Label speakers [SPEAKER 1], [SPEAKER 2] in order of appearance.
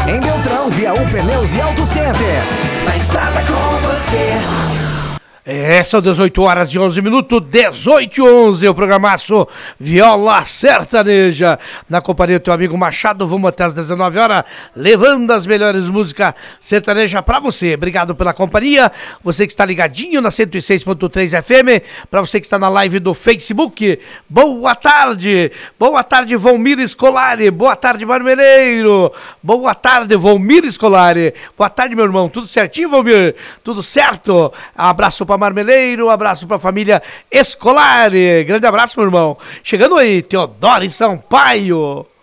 [SPEAKER 1] Em Beltrão, via U Pneus e Auto Center. Na estrada com você.
[SPEAKER 2] São 18 horas e 11 minutos, 18 e 11, o programaço Viola Sertaneja, na companhia do teu amigo Machado. Vamos até as 19 horas, levando as melhores músicas sertaneja pra você. Obrigado pela companhia, você que está ligadinho na 106.3 FM, pra você que está na live do Facebook, boa tarde Volmir Scolari, boa tarde Marmeleiro, boa tarde Volmir Scolari, boa tarde meu irmão, tudo certinho Volmir? Tudo certo? Abraço pra Marmeleiro, abraço pra família Scolari, grande abraço meu irmão. Chegando aí, Teodoro e Sampaio.